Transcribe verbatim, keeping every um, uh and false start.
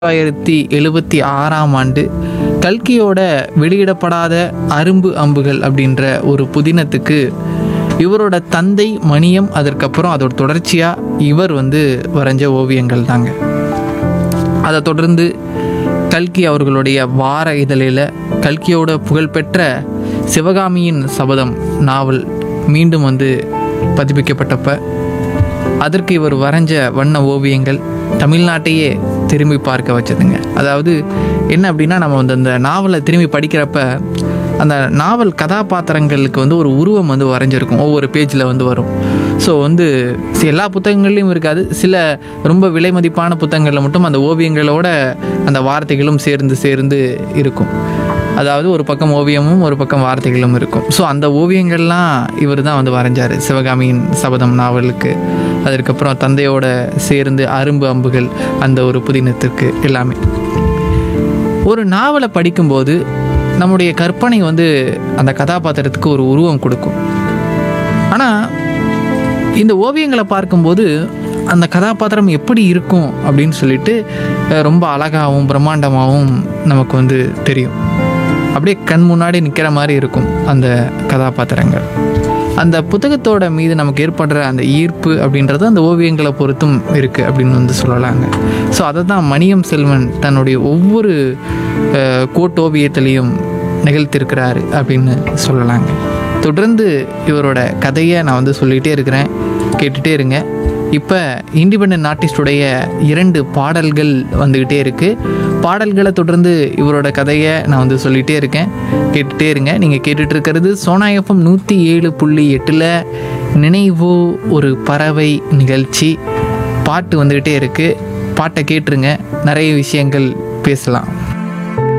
ஆயிரத்தி எழுபத்தி ஆறாம் ஆண்டு கல்கியோட வெளியிடப்படாத அரும்பு அம்புகள் அப்படின்ற ஒரு புதினத்துக்கு இவரோட தந்தை மணியம், அதற்கப்புறம் அதோட தொடர்ச்சியாக இவர் வந்து வரைஞ்ச ஓவியங்கள் தாங்க. அதை தொடர்ந்து கல்கி அவர்களுடைய வார இதழில் கல்கியோட புகழ்பெற்ற சிவகாமியின் சபதம் நாவல் மீண்டும் வந்து பதிப்பிக்கப்பட்டப்ப அதற்கு இவர் வரைஞ்ச வண்ண ஓவியங்கள் தமிழ்நாட்டையே திரும்பி பார்க்க வச்சதுங்க. அதாவது என்ன அப்படின்னா, நம்ம வந்து அந்த நாவலை திரும்பி படிக்கிறப்ப அந்த நாவல் கதாபாத்திரங்களுக்கு வந்து ஒரு உருவம் வந்து வரைஞ்சிருக்கும், ஒவ்வொரு பேஜில் வந்து வரும். ஸோ வந்து எல்லா புத்தகங்கள்லையும் இருக்காது, சில ரொம்ப விலை மதிப்பான புத்தகங்களில் மட்டும் அந்த ஓவியங்களோட அந்த வார்த்தைகளும் சேர்ந்து சேர்ந்து இருக்கும். அதாவது ஒரு பக்கம் ஓவியமும் ஒரு பக்கம் வார்த்தைகளும் இருக்கும். ஸோ அந்த ஓவியங்கள்லாம் இவர் தான் வந்து வரைஞ்சார் சிவகாமியின் சபதம் நாவலுக்கு. அதற்கப்புறம் தந்தையோட சேர்ந்து அரும்பு அம்புகள் அந்த ஒரு புதினத்திற்கு எல்லாமே. ஒரு நாவலை படிக்கும்போது நம்முடைய கற்பனை வந்து அந்த கதாபாத்திரத்துக்கு ஒரு உருவம் கொடுக்கும். ஆனால் இந்த ஓவியங்களை பார்க்கும்போது அந்த கதாபாத்திரம் எப்படி இருக்கும் அப்படின்னு சொல்லிட்டு ரொம்ப அழகாகவும் பிரம்மாண்டமாகவும் நமக்கு வந்து தெரியும். அப்படியே கண் முன்னாடி நிற்கிற மாதிரி இருக்கும் அந்த கதாபாத்திரங்கள். அந்த புத்தகத்தோட மீது நமக்கு ஏற்படுற அந்த ஈர்ப்பு அப்படின்றது அந்த ஓவியங்களை பொறுத்தும் இருக்குது அப்படின்னு வந்து சொல்லலாங்க. ஸோ அதை தான் மணியம் செல்வன் தன்னுடைய ஒவ்வொரு கோட்டோவியத்திலையும் நிகழ்த்திருக்கிறாரு அப்படின்னு சொல்லலாங்க. தொடர்ந்து இவரோட கதையை நான் வந்து சொல்லிகிட்டே இருக்கிறேன், கேட்டுகிட்டே இருங்க. இப்போ இண்டிபெண்டன்ட் ஆர்டிஸ்டுடைய இரண்டு பாடல்கள் வந்துக்கிட்டே இருக்குது. பாடல்களை தொடர்ந்து இவரோட கதையை நான் வந்து சொல்லிகிட்டே இருக்கேன், கேட்டுகிட்டே இருங்க. நீங்கள் கேட்டுட்டு இருக்கிறது சோனா எஃப்எம் நூற்றி ஏழு புள்ளி எட்டில் நினைவோ ஒரு பறவை நிகழ்ச்சி. பாட்டு வந்துக்கிட்டே இருக்குது, பாட்டை கேட்டுருங்க, நிறைய விஷயங்கள் பேசலாம்.